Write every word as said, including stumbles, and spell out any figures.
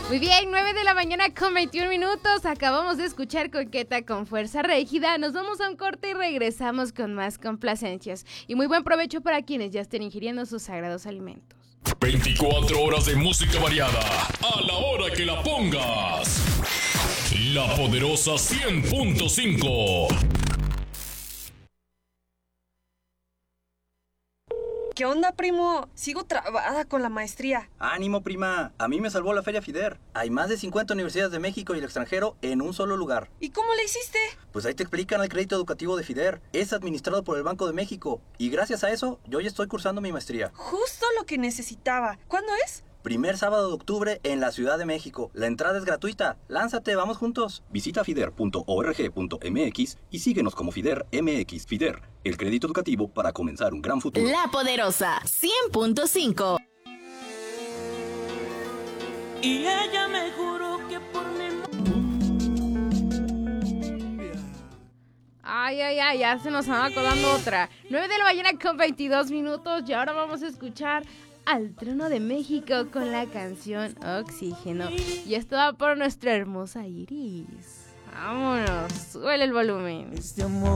Muy bien, nueve de la mañana con veintiún minutos. Acabamos de escuchar Coqueta con Fuerza Régida. Nos vamos a un corte y regresamos con más complacencias. Y muy buen provecho para quienes ya estén ingiriendo sus sagrados alimentos. veinticuatro horas de música variada, a la hora que la pongas. La Poderosa cien punto cinco. ¿Qué onda, primo? Sigo trabada con la maestría. ¡Ánimo, prima! A mí me salvó la Feria FIDER. Hay más de cincuenta universidades de México y el extranjero en un solo lugar. ¿Y cómo le hiciste? Pues ahí te explican el crédito educativo de FIDER. Es administrado por el Banco de México. Y gracias a eso, yo ya estoy cursando mi maestría. Justo lo que necesitaba. ¿Cuándo es? Primer sábado de octubre en la Ciudad de México. La entrada es gratuita. Lánzate, vamos juntos. Visita fider punto org punto mx y síguenos como FIDER M X. FIDER, el crédito educativo para comenzar un gran futuro. La Poderosa cien punto cinco. Y ella me juró que por mi... Ay, ay, ay, ya se nos va colando otra. nueve de la mañana con veintidós minutos y ahora vamos a escuchar al Trono de México con la canción Oxígeno. Y esto va por nuestra hermosa Iris. Vámonos, suele el volumen. Este amor